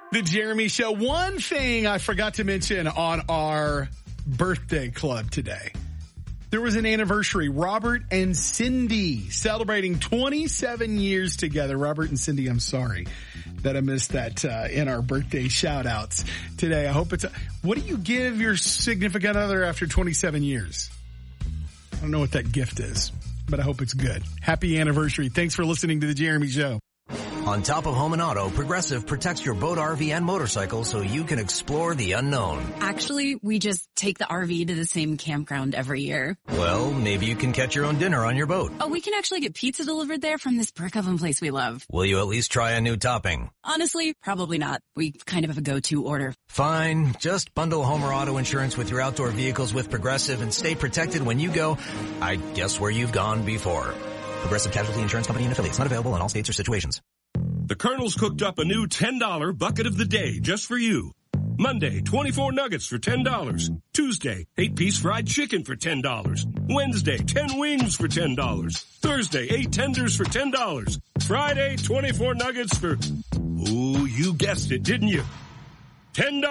The Jeremy Show. One thing I forgot to mention on our birthday club today. There was an anniversary. Robert and Cindy celebrating 27 years together. Robert and Cindy, I'm sorry that I missed that in our birthday shout outs today. I hope what do you give your significant other after 27 years? I don't know what that gift is, but I hope it's good. Happy anniversary. Thanks for listening to The Jeremy Show. On top of home and auto, Progressive protects your boat, RV, and motorcycle so you can explore the unknown. Actually, we just take the RV to the same campground every year. Well, maybe you can catch your own dinner on your boat. Oh, we can actually get pizza delivered there from this brick oven place we love. Will you at least try a new topping? Honestly, probably not. We kind of have a go-to order. Fine. Just bundle home or auto insurance with your outdoor vehicles with Progressive and stay protected when you go, I guess, where you've gone before. Progressive Casualty Insurance Company and affiliates. Not available in all states or situations. The Colonel's cooked up a new $10 bucket of the day just for you. Monday, 24 nuggets for $10. Tuesday, 8-piece fried chicken for $10. Wednesday, 10 wings for $10. Thursday, 8 tenders for $10. Friday, 24 nuggets for, oh, you guessed it, didn't you? $10.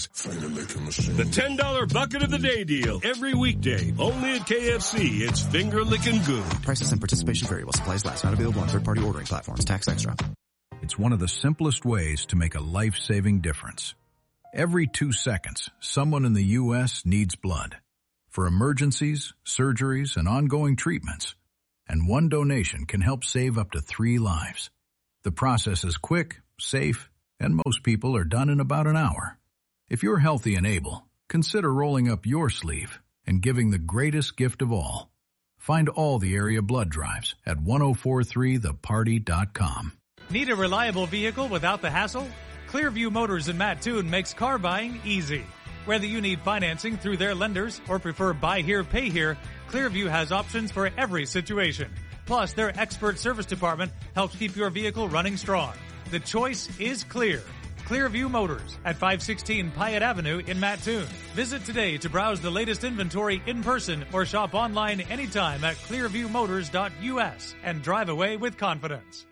The $10 bucket of the day deal. Every weekday, only at KFC. It's finger licking good. Prices and participation vary while supplies last. Not available on third-party ordering platforms. Tax extra. It's one of the simplest ways to make a life-saving difference. Every 2 seconds, someone in the U.S. needs blood for emergencies, surgeries, and ongoing treatments. And one donation can help save up to 3 lives. The process is quick, safe, and most people are done in about an hour. If you're healthy and able, consider rolling up your sleeve and giving the greatest gift of all. Find all the area blood drives at 1043theparty.com. Need a reliable vehicle without the hassle? Clearview Motors in Mattoon makes car buying easy. Whether you need financing through their lenders or prefer buy here, pay here, Clearview has options for every situation. Plus, their expert service department helps keep your vehicle running strong. The choice is clear. Clearview Motors at 516 Pyatt Avenue in Mattoon. Visit today to browse the latest inventory in person or shop online anytime at clearviewmotors.us and drive away with confidence.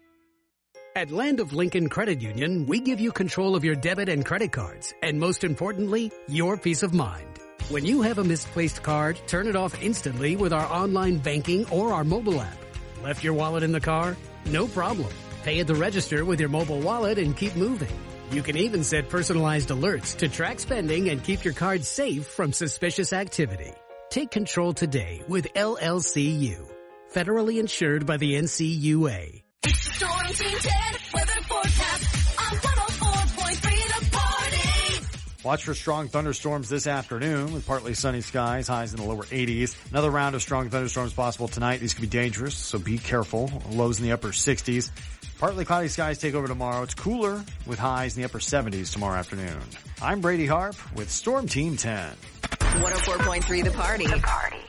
At Land of Lincoln Credit Union, we give you control of your debit and credit cards, and most importantly, your peace of mind. When you have a misplaced card, turn it off instantly with our online banking or our mobile app. Left your wallet in the car? No problem. Pay at the register with your mobile wallet and keep moving. You can even set personalized alerts to track spending and keep your card safe from suspicious activity. Take control today with LLCU. Federally insured by the NCUA. It's the Storm Team 10 weather forecast on 104.3 The Party. Watch for strong thunderstorms this afternoon with partly sunny skies, highs in the lower 80s. Another round of strong thunderstorms possible tonight. These could be dangerous, so be careful. Lows in the upper 60s. Partly cloudy skies take over tomorrow. It's cooler with highs in the upper 70s tomorrow afternoon. I'm Brady Harp with Storm Team 10. 104.3 The Party.